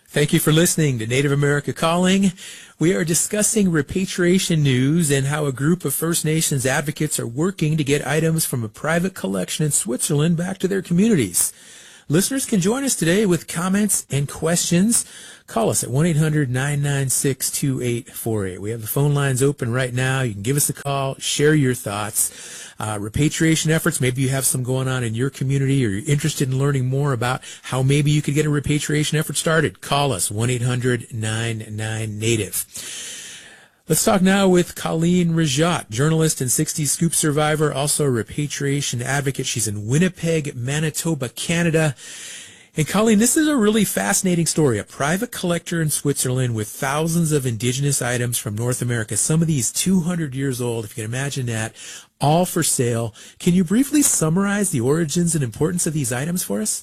Thank you for listening to Native America Calling. We are discussing repatriation news and how a group of First Nations advocates are working to get items from a private collection in Switzerland back to their communities. Listeners can join us today with comments and questions. Call us at 1-800-996-2848. We have the phone lines open right now. You can give us a call, share your thoughts. Repatriation efforts, maybe you have some going on in your community or you're interested in learning more about how maybe you could get a repatriation effort started. Call us, 1-800-99-NATIVE. Let's talk now with Colleen Rajat, journalist and 60s Scoop survivor, also a repatriation advocate. She's in Winnipeg, Manitoba, Canada. And Colleen, this is a really fascinating story. A private collector in Switzerland with thousands of indigenous items from North America, some of these 200 years old, if you can imagine that, all for sale. Can you briefly summarize the origins and importance of these items for us?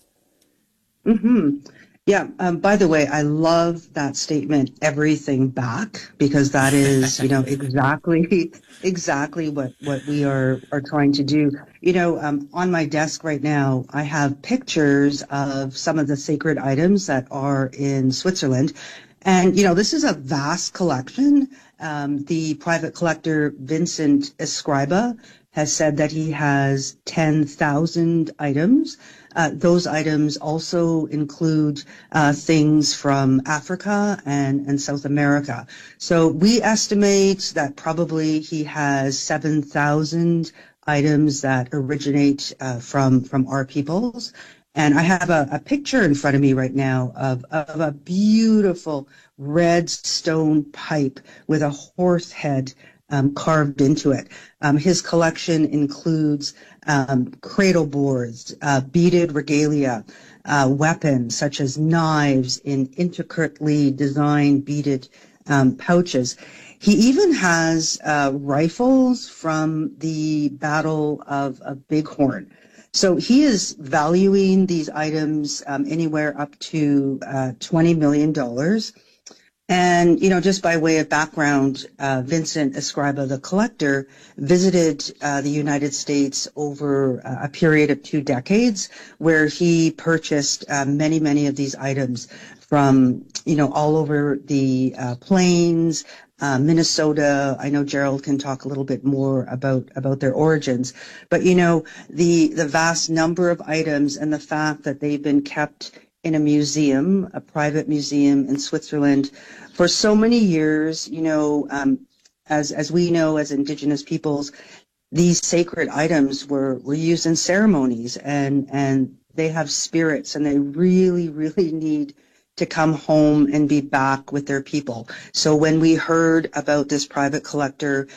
Yeah. By the way, I love that statement, everything back, because that is, exactly what we are trying to do. On my desk right now, I have pictures of some of the sacred items that are in Switzerland. And, this is a vast collection. The private collector, Vincent Escriba, has said that he has 10,000 items. Those items also include things from Africa and South America. So we estimate that probably he has 7,000 items that originate from our peoples. And I have a picture in front of me right now of a beautiful red stone pipe with a horse head carved into it. His collection includes cradle boards, beaded regalia, weapons such as knives in intricately designed beaded pouches. He even has rifles from the Battle of Bighorn. So he is valuing these items anywhere up to $20 million. And, just by way of background, Vincent Escriba, the collector, visited the United States over a period of 2 decades where he purchased many of these items from, all over the plains, Minnesota. I know Gerald can talk a little bit more about their origins, but the vast number of items and the fact that they've been kept in a museum, a private museum in Switzerland for so many years, as we know as Indigenous peoples, these sacred items were used in ceremonies and they have spirits and they really need to come home and be back with their people. So when we heard about this private collector,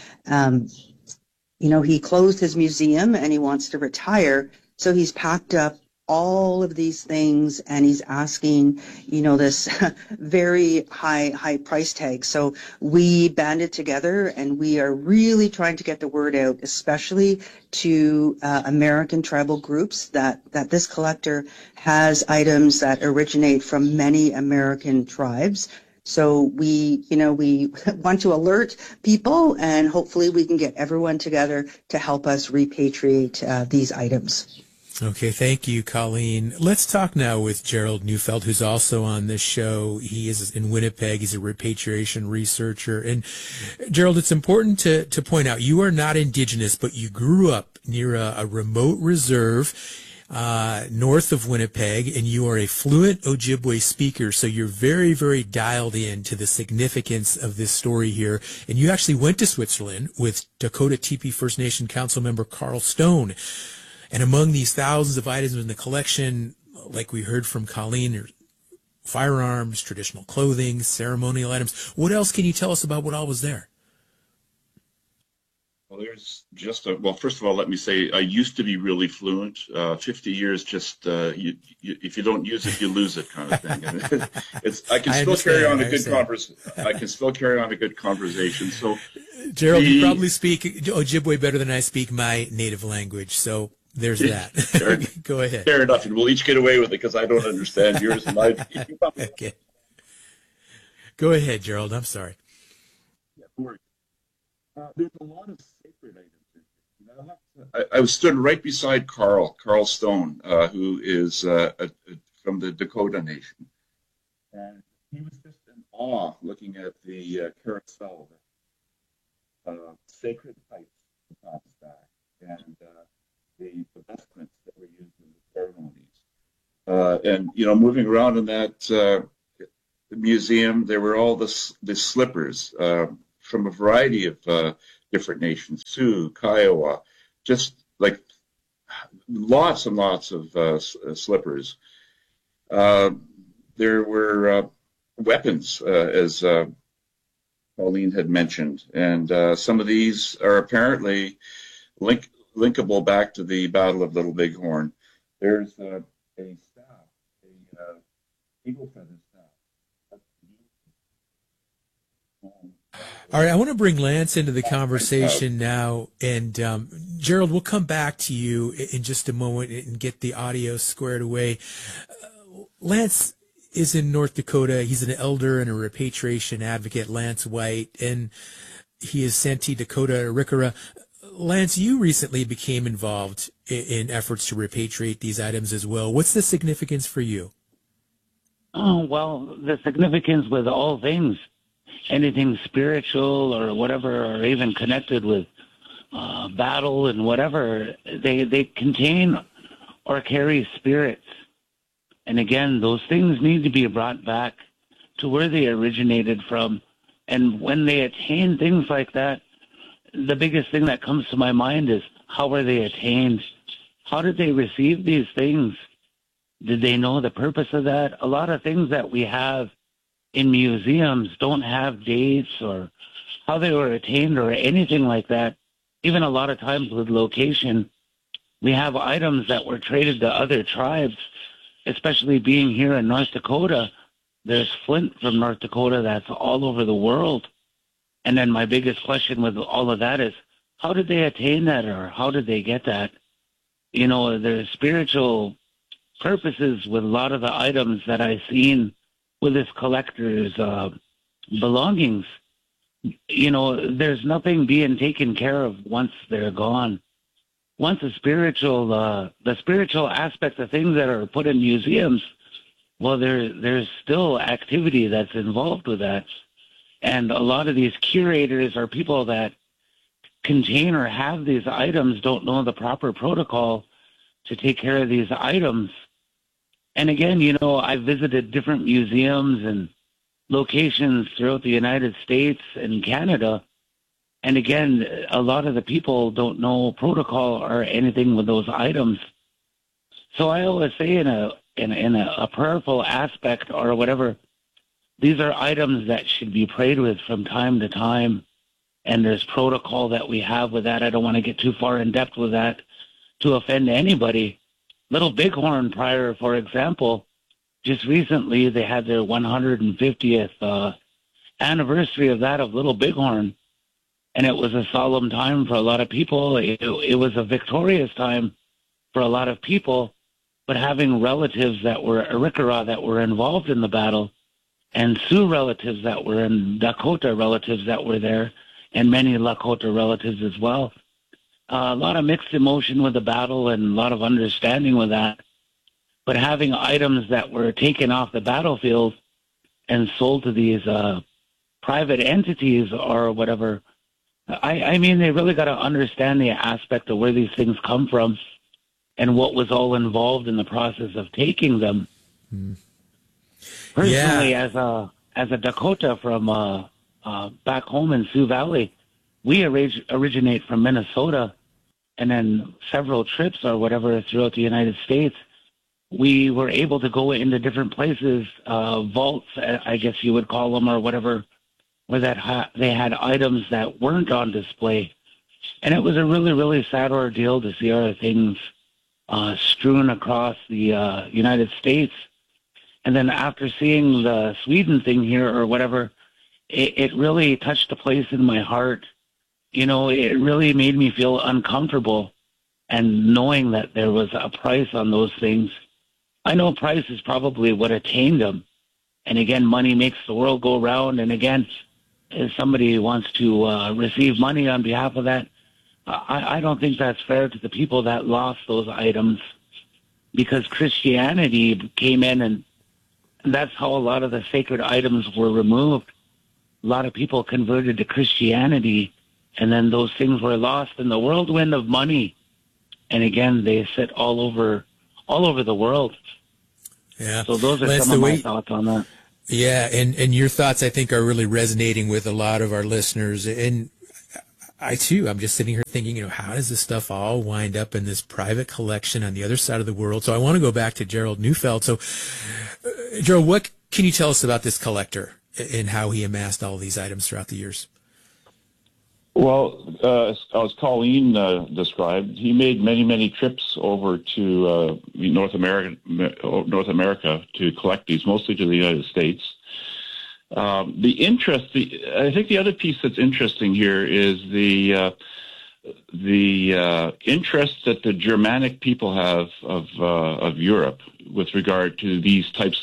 he closed his museum and he wants to retire. So he's packed up all of these things and he's asking, this very high price tag. So we banded together and we are really trying to get the word out, especially to American tribal groups that this collector has items that originate from many American tribes. So we want to alert people and hopefully we can get everyone together to help us repatriate these items. Okay, thank you, Colleen. Let's talk now with Gerald Neufeld, who's also on this show. He is in Winnipeg. He's a repatriation researcher. And Gerald, it's important to point out, you are not Indigenous, but you grew up near a remote reserve north of Winnipeg, and you are a fluent Ojibwe speaker, so you're very dialed in to the significance of this story here. And you actually went to Switzerland with Dakota Teepee First Nation Council member Carl Stone. And among these thousands of items in the collection, like we heard from Colleen, are firearms, traditional clothing, ceremonial items. What else can you tell us about what all was there? Well, there's just first of all, let me say I used to be really fluent. 50 years, just if you don't use it, you lose it, kind of thing. And I can still carry on a good conversation. So, Gerald, you probably speak Ojibwe better than I speak my native language. So there's that. Go ahead. Fair enough, and we'll each get away with it because I don't understand yours and mine. Okay. Go ahead, Gerald. I'm sorry. Yeah, don't worry. There's a lot of sacred items. I was stood right beside Carl Stone, who is from the Dakota Nation. And he was just in awe looking at the carousel, sacred pipes on the back, and the vestments that were used in the ceremonies. And moving around in that museum, there were all the slippers from a variety of different nations: Sioux, Kiowa, just like lots and lots of slippers. There were weapons, as Pauline had mentioned, and some of these are apparently linkable back to the Battle of Little Bighorn. There's a staff, a eagle feather staff. All right, I want to bring Lance into the conversation now, and Gerald, we'll come back to you in just a moment and get the audio squared away. Lance is in North Dakota. He's an elder and a repatriation advocate, Lance White, and he is Santee Dakota Arikara. Lance, you recently became involved in efforts to repatriate these items as well. What's the significance for you? Oh, well, the significance with all things, anything spiritual or whatever, or even connected with battle and whatever, they contain or carry spirits. And again, those things need to be brought back to where they originated from. And when they attain things like that, the biggest thing that comes to my mind is, how were they attained? How did they receive these things? Did they know the purpose of that? A lot of things that we have in museums don't have dates or how they were attained or anything like that. Even a lot of times with location, we have items that were traded to other tribes, especially being here in North Dakota. There's flint from North Dakota that's all over the world. And then my biggest question with all of that is, how did they attain that, or how did they get that? There's spiritual purposes with a lot of the items that I've seen with this collector's belongings. There's nothing being taken care of once they're gone. Once the spiritual aspect of things that are put in museums, well, there's still activity that's involved with that. And a lot of these curators or people that contain or have these items don't know the proper protocol to take care of these items. And again, I've visited different museums and locations throughout the United States and Canada. And again, a lot of the people don't know protocol or anything with those items. So I always say in a prayerful aspect or whatever, these are items that should be prayed with from time to time. And there's protocol that we have with that. I don't want to get too far in depth with that to offend anybody. Little Bighorn Prior, for example, just recently they had their 150th anniversary of that of Little Bighorn. And it was a solemn time for a lot of people. It was a victorious time for a lot of people. But having relatives that were Arikara that were involved in the battle, and Sioux relatives that were in Dakota relatives that were there, and many Lakota relatives as well. A lot of mixed emotion with the battle and a lot of understanding with that. But having items that were taken off the battlefield and sold to these private entities or whatever, I mean, they really got to understand the aspect of where these things come from and what was all involved in the process of taking them. Personally, as a Dakota from back home in Sioux Valley, we originate from Minnesota, and then several trips or whatever throughout the United States, we were able to go into different places, vaults, I guess you would call them, or whatever, where they had items that weren't on display. And it was a really, really sad ordeal to see our things strewn across the United States. And then after seeing the Sweden thing here or whatever, it really touched a place in my heart. It really made me feel uncomfortable. And knowing that there was a price on those things, I know price is probably what attained them. And again, money makes the world go round. And again, if somebody wants to receive money on behalf of that, I don't think that's fair to the people that lost those items, because Christianity came in and that's how a lot of the sacred items were removed. A lot of people converted to Christianity, and then those things were lost in the whirlwind of money. And again, they sit all over the world. Yeah. So those are some of my thoughts on that. Yeah, and your thoughts, I think, are really resonating with a lot of our listeners. And I, too, I'm just sitting here thinking, how does this stuff all wind up in this private collection on the other side of the world? So I want to go back to Gerald Neufeld. So, Gerald, what can you tell us about this collector and how he amassed all these items throughout the years? Well, as Colleen described, he made many, many trips over to North America to collect these, mostly to the United States. I think the other piece that's interesting here is the interest that the Germanic people have of Europe with regard to these types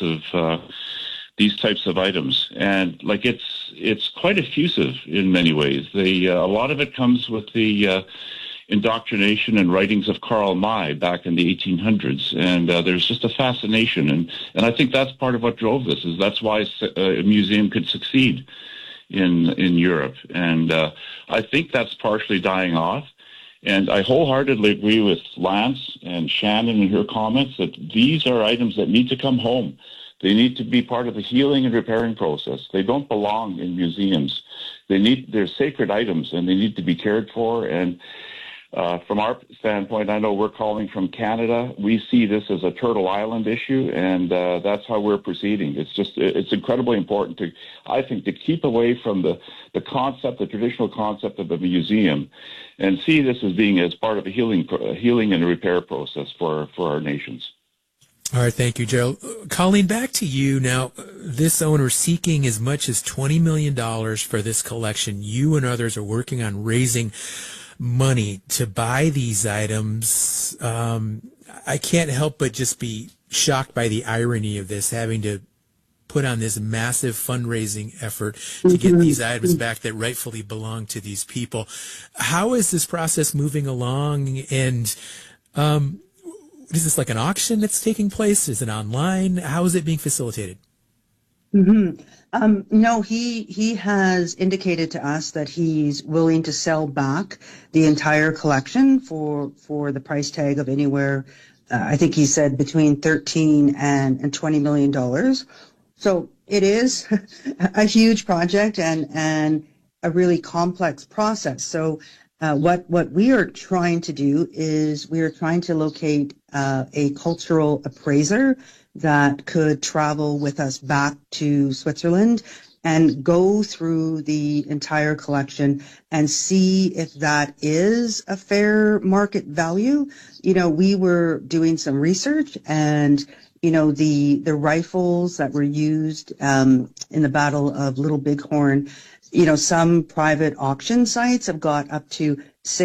of items, and it's quite effusive in many ways. A lot of it comes with the indoctrination and writings of Karl May back in the 1800s, and there's just a fascination, and I think that's part of what drove this. That's why a museum could succeed in Europe, and I think that's partially dying off. And I wholeheartedly agree with Lance and Shannon in her comments that these are items that need to come home. They need to be part of the healing and repairing process. They don't belong in museums. They're sacred items, and they need to be cared for. And from our standpoint, I know we're calling from Canada. We see this as a Turtle Island issue, and that's how we're proceeding. It's incredibly important to keep away from the traditional concept of a museum, and see this as part of a healing and a repair process for our nations. All right, thank you, Gerald. Colleen, back to you. Now, this owner seeking as much as $20 million for this collection. You and others are working on raising money to buy these items. I can't help but just be shocked by the irony of this, having to put on this massive fundraising effort to get these items back that rightfully belong to these people. How is this process moving along? And is this like an auction that's taking place? Is it online? How is it being facilitated? No, he has indicated to us that he's willing to sell back the entire collection for the price tag of anywhere, I think he said between $13 and $20 million. So it is a huge project and a really complex process. So what we are trying to do is we are trying to locate a cultural appraiser that could travel with us back to Switzerland and go through the entire collection and see if that is a fair market value. We were doing some research, and the rifles that were used in the Battle of Little Bighorn, some private auction sites have got up to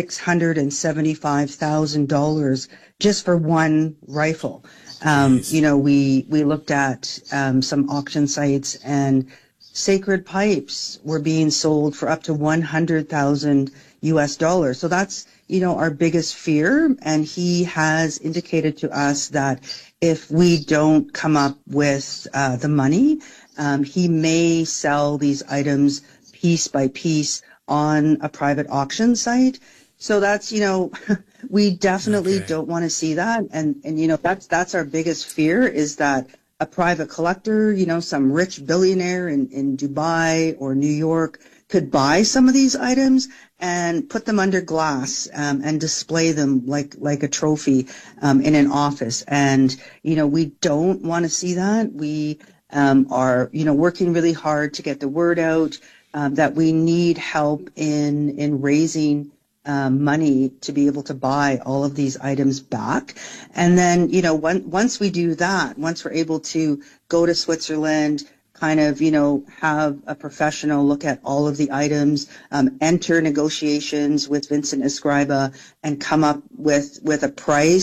$675,000 just for one rifle. We looked at some auction sites, and sacred pipes were being sold for up to $100,000 US. So that's, our biggest fear. And he has indicated to us that if we don't come up with the money, he may sell these items piece by piece on a private auction site. So that's, we definitely don't want to see that. And that's our biggest fear, is that a private collector, some rich billionaire in Dubai or New York could buy some of these items and put them under glass and display them like a trophy in an office. And, we don't want to see that. We are, working really hard to get the word out that we need help in raising money to be able to buy all of these items back. And then, once we do that, once we're able to go to Switzerland, kind of, have a professional look at all of the items, enter negotiations with Vincent Escriba and come up with a price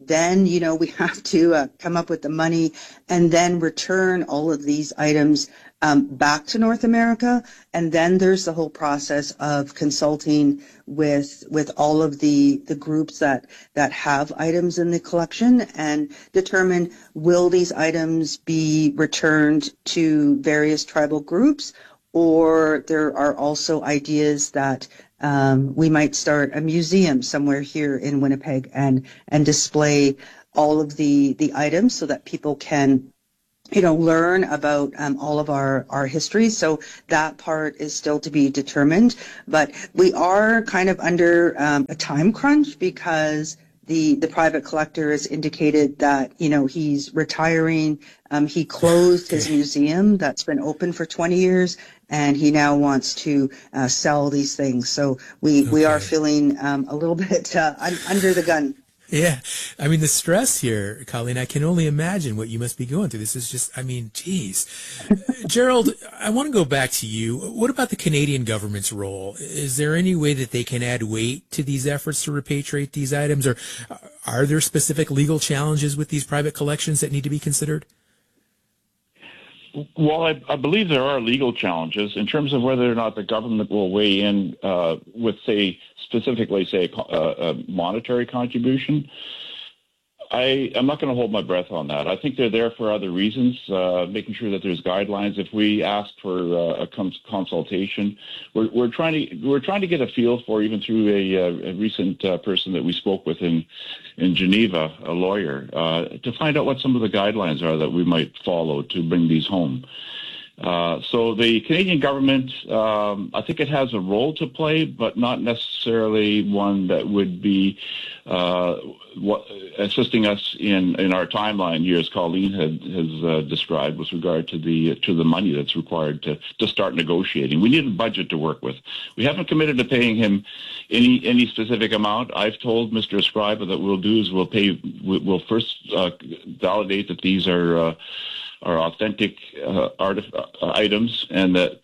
Then, we have to come up with the money and then return all of these items back to North America. And then there's the whole process of consulting with all of the groups that have items in the collection and determine, will these items be returned to various tribal groups, or there are also ideas that we might start a museum somewhere here in Winnipeg and display all of the items so that people can learn about all of our history. So that part is still to be determined. But we are kind of under a time crunch because the private collector has indicated that, he's retiring. He closed his museum that's been open for 20 years, and he now wants to sell these things. So we are feeling a little bit under the gun. Yeah. I mean, the stress here, Colleen, I can only imagine what you must be going through. This is just, geez. Gerald, I want to go back to you. What about the Canadian government's role? Is there any way that they can add weight to these efforts to repatriate these items, or are there specific legal challenges with these private collections that need to be considered? Well, I believe there are legal challenges in terms of whether or not the government will weigh in with, specifically a monetary contribution. I'm not going to hold my breath on that. I think they're there for other reasons, making sure that there's guidelines. If we ask for a consultation, we're trying to get a feel for, even through a recent person that we spoke with in Geneva, a lawyer, to find out what some of the guidelines are that we might follow to bring these home. So the Canadian government, I think it has a role to play, but not necessarily one that would be assisting us in our timeline here, as Colleen has described, with regard to the money that's required to start negotiating. We need a budget to work with. We haven't committed to paying him any specific amount. I've told Mr. Escriva that we'll first validate that these are authentic items, and that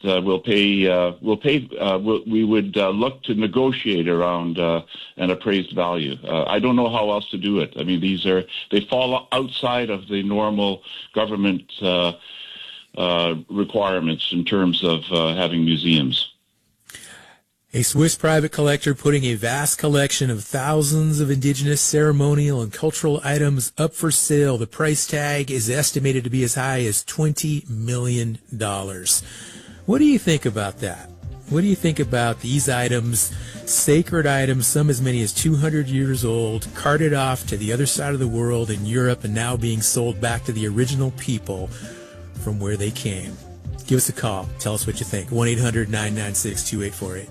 we would look to negotiate around an appraised value. I don't know how else to do it. I mean, they fall outside of the normal government requirements in terms of having museums. A Swiss private collector putting a vast collection of thousands of indigenous ceremonial and cultural items up for sale. The price tag is estimated to be as high as $20 million. What do you think about that? What do you think about these items, sacred items, some as many as 200 years old, carted off to the other side of the world in Europe and now being sold back to the original people from where they came? Give us a call. Tell us what you think. 1-800-996-2848.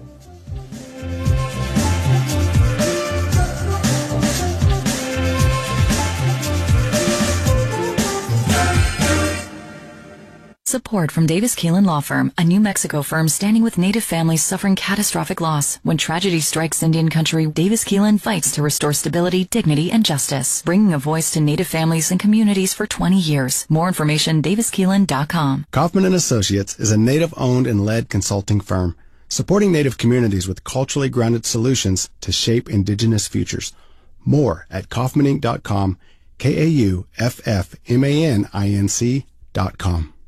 Support from Davis Keelan Law Firm, a New Mexico firm standing with Native families suffering catastrophic loss. When tragedy strikes Indian country, Davis Keelan fights to restore stability, dignity, and justice, bringing a voice to Native families and communities for 20 years. More information, daviskeelan.com. Kaufman & Associates is a Native-owned and led consulting firm, supporting Native communities with culturally grounded solutions to shape Indigenous futures. More at kaufmaninc.com, KAUFFMANINC.com.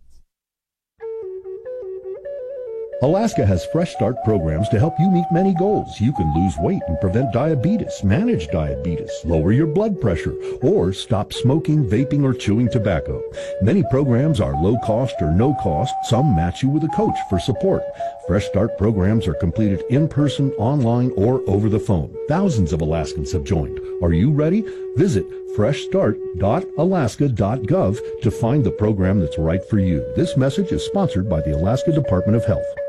Alaska has Fresh Start programs to help you meet many goals. You can lose weight and prevent diabetes, manage diabetes, lower your blood pressure, or stop smoking, vaping, or chewing tobacco. Many programs are low cost or no cost. Some match you with a coach for support. Fresh Start programs are completed in person, online, or over the phone. Thousands of Alaskans have joined. Are you ready? Visit freshstart.alaska.gov to find the program that's right for you. This message is sponsored by the Alaska Department of Health.